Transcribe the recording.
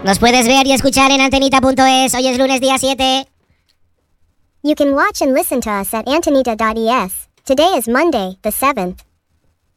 Nos puedes ver y escuchar en antenita.es. Hoy es lunes día 7. You can watch and listen to us at antonita.es. Today is Monday, the 7th.